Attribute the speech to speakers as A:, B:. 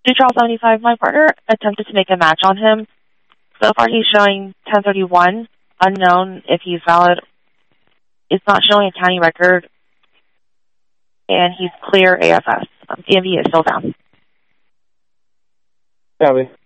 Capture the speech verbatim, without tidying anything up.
A: two trial seventy-five, my partner attempted to make a match on him. So far he's showing ten thirty-one, unknown if he's valid. It's not showing a county record, and he's clear A F S. Um, D M V is still down.
B: Copy.